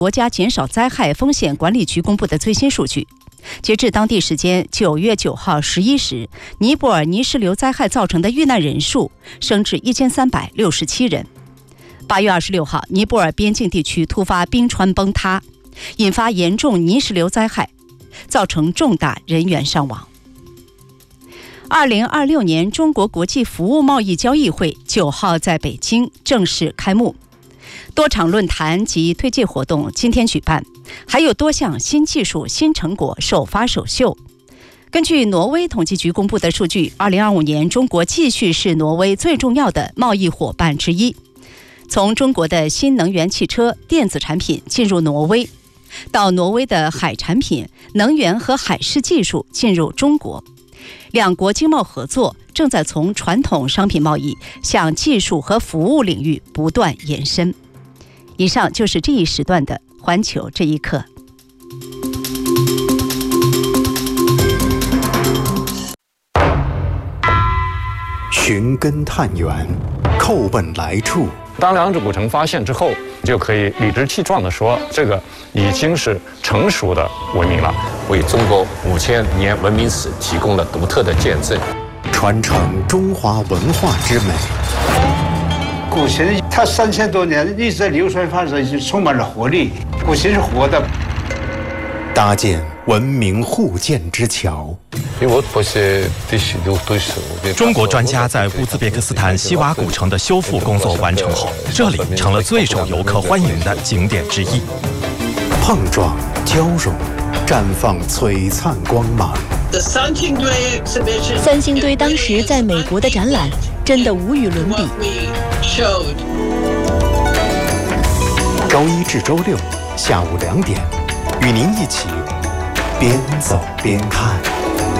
国家减少灾害风险管理局公布的最新数据。截至当地时间9月9号11时，尼泊尔泥石流灾害造成的遇难人数升至1367人。8月26号，尼泊尔边境地区突发冰川崩塌，引发严重泥石流灾害，造成重大人员伤亡。2026年中国国际服务贸易交易会9号在北京正式开幕，多场论坛及推介活动今天举办，还有多项新技术、新成果首发首秀。根据挪威统计局公布的数据，2025年中国继续是挪威最重要的贸易伙伴之一。从中国的新能源汽车、电子产品进入挪威，到挪威的海产品、能源和海事技术进入中国，两国经贸合作正在从传统商品贸易向技术和服务领域不断延伸。以上就是这一时段的环球这一刻。 寻根探源，叩问来处。 当两者古城发现之后，就可以理直气壮地说，这个已经是成熟的文明了， 为中国5000年文明史提供了独特的见证， 传承中华文化之美。 古琴它3000多年一直在流传发展，是充满了活力。古琴是活的， 搭建文明互鉴之桥。 中国专家在乌兹别克斯坦西瓦古城的修复工作完成后，这里成了最受游客欢迎的景点之一。 碰撞、交融，绽放璀璨光芒。 三星堆当时在美国的展览真的无与伦比。 周一至周六下午2点，与您一起边走边看。